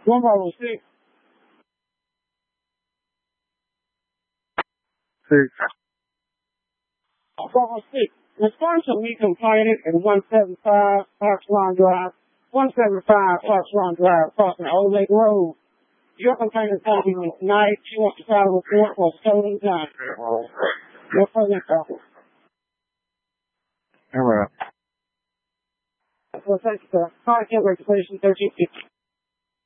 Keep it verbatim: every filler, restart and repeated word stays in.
One five oh six. Six. five oh six. Respond to me complaining at one seventy-five Parks Lawn Drive. one seventy-five Parks Lawn Drive, crossing Old Lake Road. Your complaint is calling me tonight. She wants to file a report for stolen time. No further info. All right. Well, thank you, sir. Contact registration thirteen fifty.